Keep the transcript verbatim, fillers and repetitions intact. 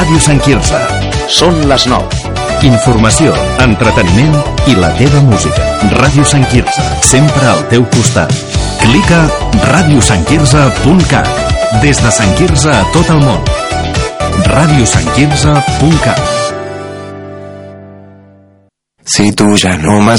Ràdio Sant Quirze. Són les nou. Informació, entreteniment i la teva música. Ràdio Sant Quirze, sempre al teu costat. Clica ràdio sant quirze punt cat. Des de Sant Quirze a tot el món. ràdio sant quirze punt cat. Si tu ja no m'has